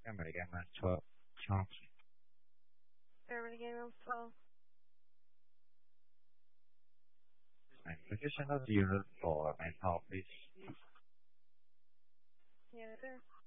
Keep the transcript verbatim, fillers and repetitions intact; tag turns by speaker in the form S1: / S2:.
S1: American man twelve. Chance.
S2: Germany game on twelve.
S1: And could you send us the unit for mental, please?
S2: Yeah, there.